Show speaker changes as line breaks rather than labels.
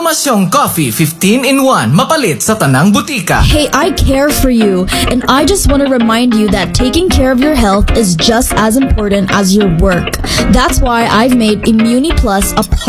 Mamasyong Coffee 15-in-1 mapalit sa tanang butika.
Hey, I care for you, and I just want to remind you that taking care of your health is just as important as your work. That's why I've made Immuni Plus a